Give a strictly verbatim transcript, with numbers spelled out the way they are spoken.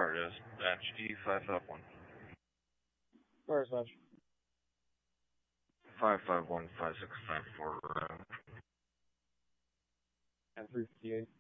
Dispatch E five five one. Where's Dispatch? five five one five six five four. Uh, And three fifty-eight.